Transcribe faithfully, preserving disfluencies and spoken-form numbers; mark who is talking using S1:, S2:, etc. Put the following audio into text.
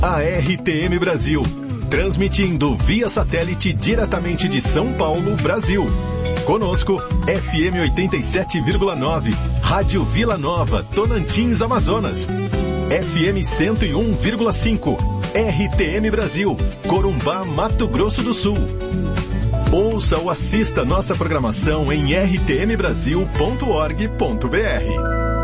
S1: A R T M Brasil, transmitindo via satélite diretamente de São Paulo, Brasil. Conosco, F M oitenta e sete vírgula nove, Rádio Vila Nova, Tocantins, Amazonas. F M cento e um vírgula cinco, R T M Brasil, Corumbá, Mato Grosso do Sul. Ouça ou assista nossa programação em r t m brasil ponto org ponto b r.